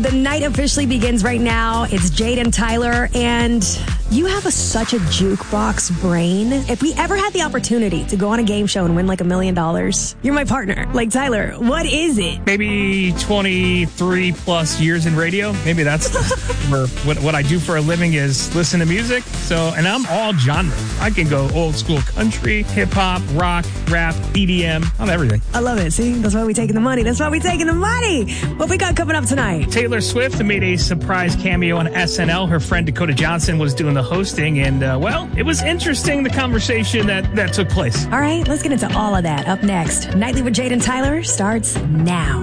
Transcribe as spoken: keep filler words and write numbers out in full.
The night officially begins right now. It's Jade and Tyler, and you have a, such a jukebox brain. If we ever had the opportunity to go on a game show and win like a million dollars, you're my partner. Like, Tyler, what is it? Maybe twenty-three plus years in radio. Maybe that's where what, what I do for a living is listen to music. So, and I'm all genre. I can go old school country, hip hop, rock, rap, E D M. I'm everything. I love it. See, that's why we taking the money. That's why we taking the money. What we got coming up tonight? Taylor Swift made a surprise cameo on S N L. Her friend Dakota Johnson was doing the hosting, and uh, well, it was interesting, the conversation that, that took place. All right, let's get into all of that up next. Nightly with Jade and Tyler starts now.